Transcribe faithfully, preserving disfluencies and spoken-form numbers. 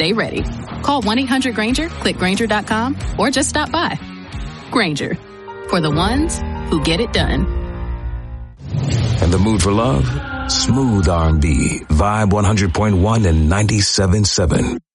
stay ready. Call one eight hundred Granger, click Granger dot com, or just stop by. Granger, for the ones who get it done. In the mood for love? Smooth R and B, Vibe one hundred point one and ninety-seven point seven.